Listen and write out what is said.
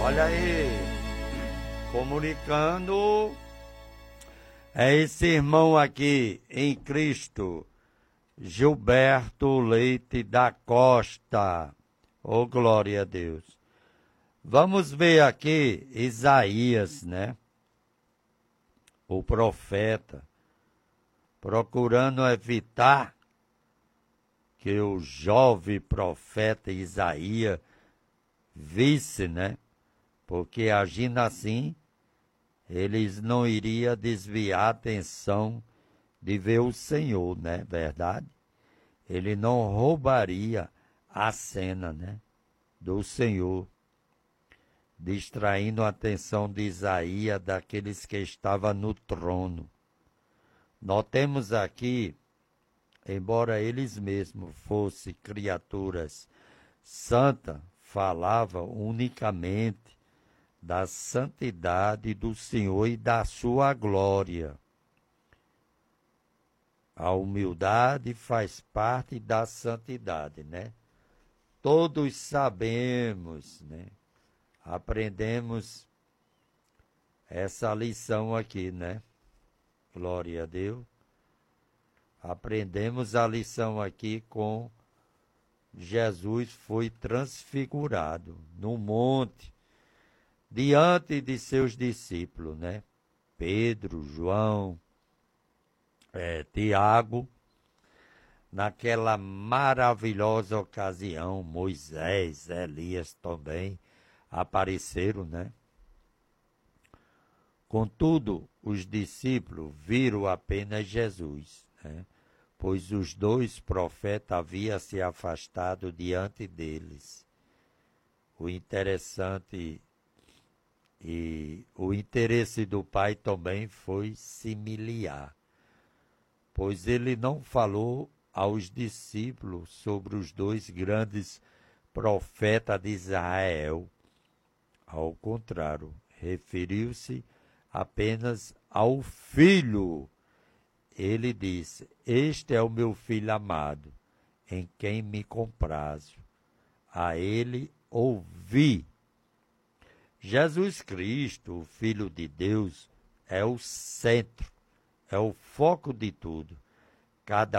Olha aí, comunicando, é esse irmão aqui em Cristo, Gilberto Leite da Costa. Oh, glória a Deus. Vamos ver aqui Isaías, né? O profeta, procurando evitar que o jovem profeta Isaías visse, né? Porque agindo assim, eles não iriam desviar a atenção de ver o Senhor, né? Verdade? Ele não roubaria a cena, né? Do Senhor, distraindo a atenção de Isaías daqueles que estavam no trono. Notemos aqui, embora eles mesmos fossem criaturas santas, falavam unicamente da santidade do Senhor e da sua glória. A humildade faz parte da santidade, né? Todos sabemos, né? Aprendemos essa lição aqui, né? Glória a Deus. Aprendemos a lição aqui com Jesus foi transfigurado no monte, diante de seus discípulos, né? Pedro, João, Tiago, naquela maravilhosa ocasião, Moisés, Elias também apareceram, né? Contudo, os discípulos viram apenas Jesus, né? Pois os dois profetas haviam se afastado diante deles. O interessante e o interesse do Pai também foi similar, pois ele não falou aos discípulos sobre os dois grandes profetas de Israel. Ao contrário, referiu-se apenas ao Filho. Ele disse: este é o meu Filho amado, em quem me comprazo. A ele ouvi. Jesus Cristo, o Filho de Deus, é o centro, é o foco de tudo. Cada